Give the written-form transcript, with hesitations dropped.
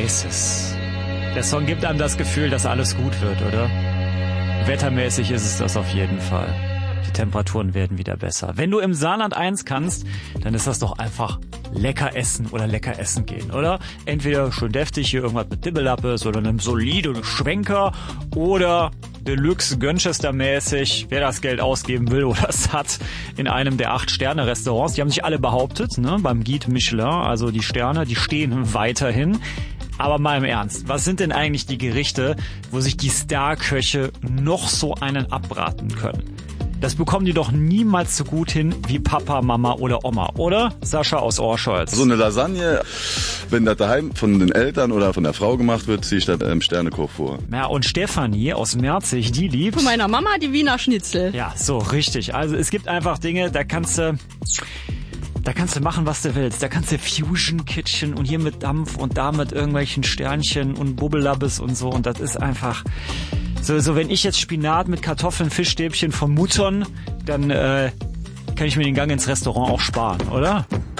Oasis. Der Song gibt einem das Gefühl, dass alles gut wird, oder? Wettermäßig ist es das auf jeden Fall. Die Temperaturen werden wieder besser. Wenn du im Saarland eins kannst, dann ist das doch einfach lecker essen oder lecker essen gehen, oder? Entweder schön deftig hier irgendwas mit Dibbelappes oder einem soliden Schwenker oder Deluxe Gönchester-mäßig, wer das Geld ausgeben will oder es hat, in einem der 8-Sterne-Restaurants. Die haben sich alle behauptet, ne, beim Guide Michelin, also die Sterne, die stehen weiterhin. Aber mal im Ernst, was sind denn eigentlich die Gerichte, wo sich die Starköche noch so einen abbraten können? Das bekommen die doch niemals so gut hin wie Papa, Mama oder Oma, oder? Sascha aus Orscholz. So eine Lasagne, wenn das daheim von den Eltern oder von der Frau gemacht wird, ziehe ich das im Sternekoch vor. Ja, und Stefanie aus Merzig, die liebt... Von meiner Mama die Wiener Schnitzel. Ja, so richtig. Also es gibt einfach Dinge, da kannst du machen, was du willst. Da kannst du Fusion Kitchen und hier mit Dampf und da mit irgendwelchen Sternchen und Bubbelabbes und so. Und das ist einfach... So, wenn ich jetzt Spinat mit Kartoffeln, Fischstäbchen vermuttern, dann kann ich mir den Gang ins Restaurant auch sparen, oder?